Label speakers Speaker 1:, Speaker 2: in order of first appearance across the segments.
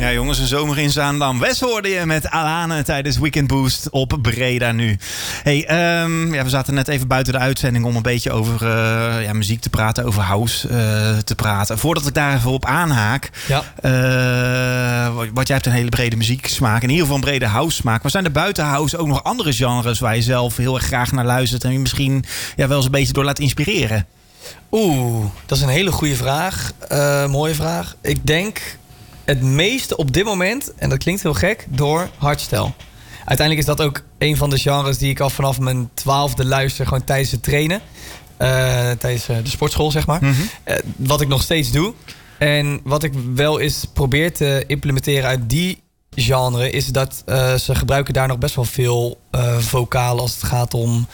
Speaker 1: Ja, jongens, een zomer in Zaandam. Wes hoorde je met Alane tijdens Weekend Boost op Breda nu. Hey, we zaten net even buiten de uitzending om een beetje over muziek te praten, over house te praten. Voordat ik daar even op aanhaak.
Speaker 2: Ja.
Speaker 1: Want jij hebt een hele brede muzieksmaak, in ieder geval een brede house smaak. Maar zijn er buiten house ook nog andere genres waar je zelf heel erg graag naar luistert en je misschien wel eens een beetje door laat inspireren?
Speaker 2: Dat is een hele goede vraag. Mooie vraag. Ik denk het meeste op dit moment, en dat klinkt heel gek, door hardstyle. Uiteindelijk is dat ook een van de genres die ik al vanaf mijn 12e luister, gewoon tijdens het trainen. Tijdens de sportschool, zeg maar.
Speaker 1: Mm-hmm.
Speaker 2: Wat ik nog steeds doe. En wat ik wel eens probeer te implementeren uit die genre, is dat ze gebruiken daar nog best wel veel vocalen als het gaat om...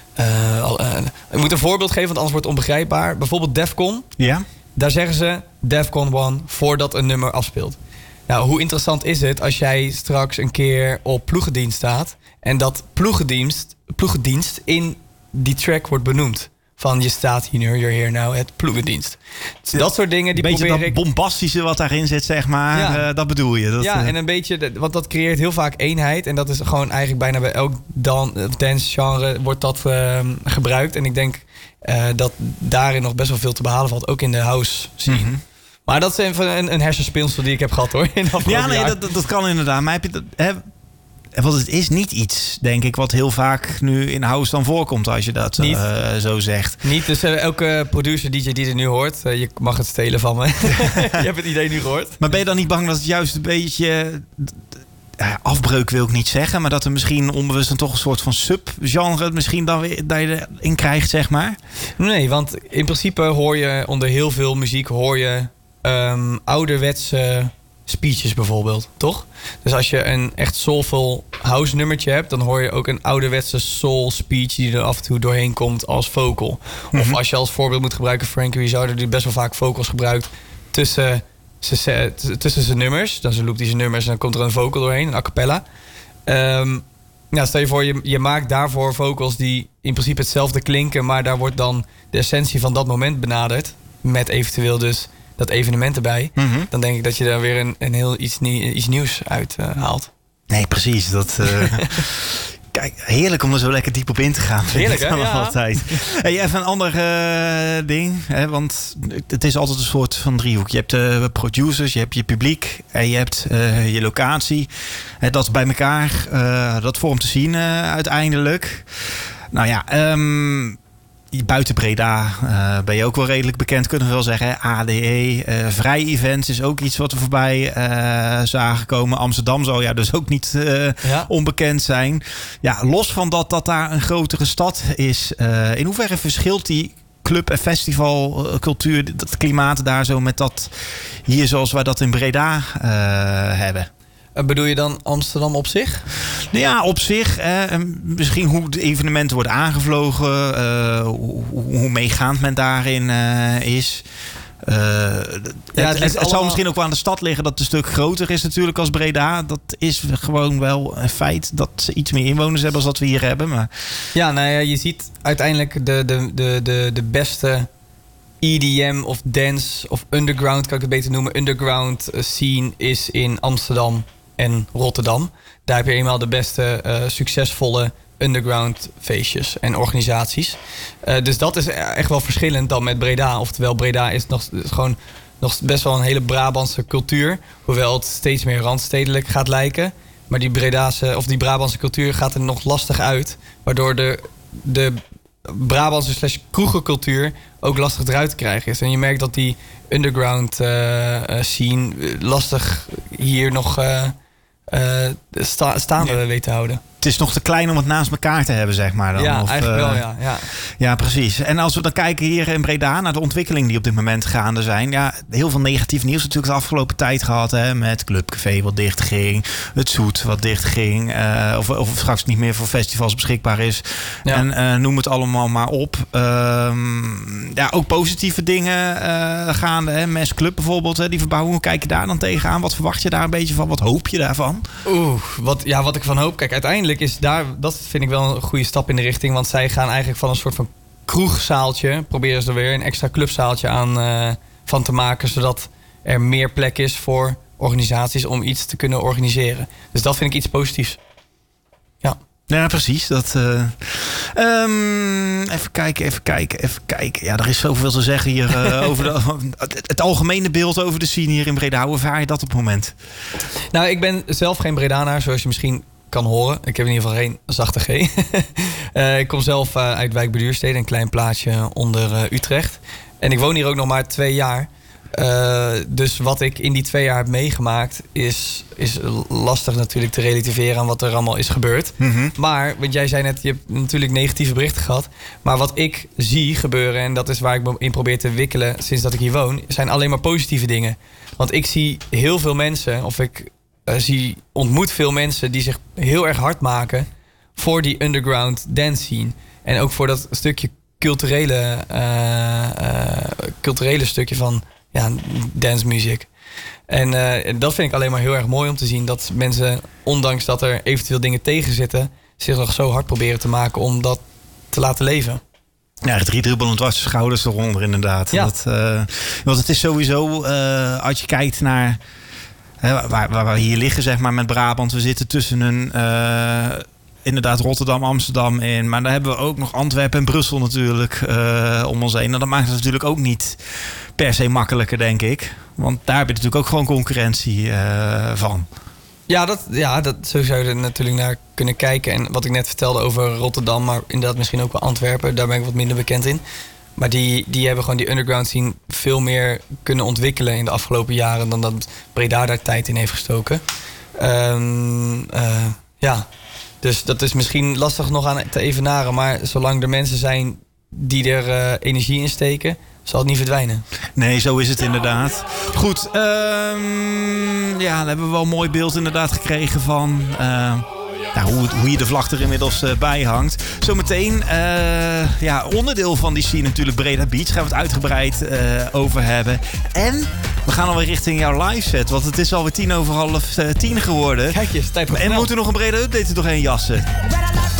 Speaker 2: ik moet een voorbeeld geven, want anders wordt het onbegrijpbaar. Bijvoorbeeld Defcon. Ja. Daar zeggen ze Defcon 1 voordat een nummer afspeelt. Nou, hoe interessant is het als jij straks een keer op ploegendienst staat en dat ploegendienst in die track wordt benoemd. Van je staat hier nu, you're here now, het ploegendienst. Dus dat soort dingen, die
Speaker 1: beetje
Speaker 2: probeer ik...
Speaker 1: dat bombastische wat daarin zit, zeg maar. Ja. Dat bedoel je.
Speaker 2: En een beetje, want dat creëert heel vaak eenheid. En dat is gewoon eigenlijk bijna bij elk dance genre wordt dat gebruikt. En ik denk dat daarin nog best wel veel te behalen valt. Ook in de house scene. Mm-hmm. Maar dat is even een hersenspeelsel die ik heb gehad, hoor.
Speaker 1: Dat kan inderdaad. Maar heb je dat... Want het is niet iets, denk ik, wat heel vaak nu in house dan voorkomt, als je dat zo zegt.
Speaker 2: Niet, dus elke producer, DJ die er nu hoort, je mag het stelen van me. Je hebt het idee nu gehoord.
Speaker 1: Maar ben je dan niet bang dat het juist een beetje... afbreuk wil ik niet zeggen, maar dat er misschien onbewust dan toch een soort van subgenre misschien dan weer dat je erin krijgt, zeg maar?
Speaker 2: Nee, want in principe hoor je onder heel veel muziek ouderwetse speeches bijvoorbeeld, toch? Dus als je een echt soulful house nummertje hebt, dan hoor je ook een ouderwetse soul speech die er af en toe doorheen komt als vocal. Mm-hmm. Of als je als voorbeeld moet gebruiken Frankie Rizardo, die best wel vaak vocals gebruikt tussen zijn nummers. Dan loopt hij zijn nummers en dan komt er een vocal doorheen, een a cappella. Stel je voor, je maakt daarvoor vocals die in principe hetzelfde klinken, maar daar wordt dan de essentie van dat moment benaderd, met eventueel dus dat evenement erbij. Mm-hmm. Dan denk ik dat je daar weer een heel iets nieuws uit haalt.
Speaker 1: Nee, precies. Dat, kijk, heerlijk om er zo lekker diep op in te gaan.
Speaker 2: Heerlijk, hè? Ja.
Speaker 1: Altijd. Hey, even een ander ding. Hè, want het is altijd een soort van driehoek. Je hebt de producers, je hebt je publiek en je hebt je locatie. Dat bij elkaar, dat vormt te zien uiteindelijk. Nou ja, buiten Breda ben je ook wel redelijk bekend, kunnen we wel zeggen. ADE, vrij events is ook iets wat we voorbij zagen komen. Amsterdam zal dus ook niet onbekend zijn. Ja, los van dat daar een grotere stad is. In hoeverre verschilt die club- en festivalcultuur, het klimaat daar zo met dat hier zoals wij dat in Breda hebben?
Speaker 2: Bedoel je dan Amsterdam op zich?
Speaker 1: Ja, op zich. Misschien hoe de evenementen worden aangevlogen. Hoe meegaand men daarin is. Het zal misschien ook wel aan de stad liggen dat het een stuk groter is natuurlijk als Breda. Dat is gewoon wel een feit dat ze iets meer inwoners hebben als dat we hier hebben. Maar...
Speaker 2: Ja, nou ja, je ziet uiteindelijk de beste EDM of dance of underground, kan ik het beter noemen. Underground scene is in Amsterdam en Rotterdam. Daar heb je eenmaal de beste succesvolle underground feestjes en organisaties. Dus dat is echt wel verschillend dan met Breda. Oftewel, Breda is gewoon nog best wel een hele Brabantse cultuur. Hoewel het steeds meer randstedelijk gaat lijken. Maar die Brabantse cultuur gaat er nog lastig uit. Waardoor de Brabantse / kroegencultuur ook lastig eruit te krijgen is. En je merkt dat die underground scene lastig hier nog staande weet te houden.
Speaker 1: Het is nog te klein om het naast elkaar te hebben, zeg maar. Dan.
Speaker 2: Ja, eigenlijk wel, ja.
Speaker 1: Ja, precies. En als we dan kijken hier in Breda naar de ontwikkelingen die op dit moment gaande zijn. Ja, heel veel negatief nieuws natuurlijk de afgelopen tijd gehad. Hè, met Clubcafé wat dicht ging. Het Zoet wat dicht ging. Of straks niet meer voor festivals beschikbaar is. Ja. En noem het allemaal maar op. Ook positieve dingen gaande. Hè. Mes Club bijvoorbeeld, die verbouwing. Hoe kijk je daar dan tegenaan? Wat verwacht je daar een beetje van? Wat hoop je daarvan?
Speaker 2: Wat ik van hoop. Kijk, uiteindelijk is dat vind ik wel een goede stap in de richting. Want zij gaan eigenlijk van een soort van kroegzaaltje, proberen ze er weer een extra clubzaaltje aan van te maken, zodat er meer plek is voor organisaties om iets te kunnen organiseren. Dus dat vind ik iets positiefs. Ja.
Speaker 1: Ja, precies. Even kijken. Ja, er is zoveel te zeggen hier over het algemene beeld over de scene hier in Breda. Hoe ervaar je dat op het moment?
Speaker 2: Nou, ik ben zelf geen Bredanaar, zoals je misschien kan horen. Ik heb in ieder geval geen zachte G. Ik kom zelf uit Wijk bij Duurstede, een klein plaatsje onder Utrecht. En ik woon hier ook nog maar 2 jaar. Dus wat ik in die 2 jaar heb meegemaakt is lastig natuurlijk te relativeren aan wat er allemaal is gebeurd. Mm-hmm. Maar, want jij zei net, je hebt natuurlijk negatieve berichten gehad. Maar wat ik zie gebeuren, en dat is waar ik me in probeer te wikkelen sinds dat ik hier woon, zijn alleen maar positieve dingen. Want ik zie heel veel mensen, of ik ontmoet veel mensen die zich heel erg hard maken voor die underground dance scene. En ook voor dat stukje culturele stukje van dance music. En dat vind ik alleen maar heel erg mooi om te zien. Dat mensen, ondanks dat er eventueel dingen tegen zitten, zich nog zo hard proberen te maken om dat te laten leven.
Speaker 1: Ja, 3 dribbelend dwars schouders eronder inderdaad.
Speaker 2: Ja.
Speaker 1: Want het is sowieso, als je kijkt naar waar we hier liggen, zeg maar, met Brabant. We zitten tussen inderdaad Rotterdam, Amsterdam in. Maar dan hebben we ook nog Antwerpen en Brussel natuurlijk om ons heen. En dat maakt het natuurlijk ook niet per se makkelijker, denk ik. Want daar heb je natuurlijk ook gewoon concurrentie van.
Speaker 2: Ja, zo zou je er natuurlijk naar kunnen kijken. En wat ik net vertelde over Rotterdam, maar inderdaad misschien ook wel Antwerpen. Daar ben ik wat minder bekend in. Maar die hebben gewoon die underground scene veel meer kunnen ontwikkelen in de afgelopen jaren dan dat Breda daar tijd in heeft gestoken. Dus dat is misschien lastig nog aan te evenaren. Maar zolang er mensen zijn die er energie in steken, zal het niet verdwijnen.
Speaker 1: Nee, zo is het inderdaad. Goed, dan hebben we wel een mooi beeld inderdaad gekregen van hoe je de vlag er inmiddels bij hangt. Zometeen, onderdeel van die scene natuurlijk Breda Beach. Gaan we het uitgebreid over hebben. En we gaan alweer richting jouw live set. Want het is alweer 10:09 geworden.
Speaker 2: Kijk eens, tijd voor
Speaker 1: en we moeten nog een Breda update er doorheen jassen.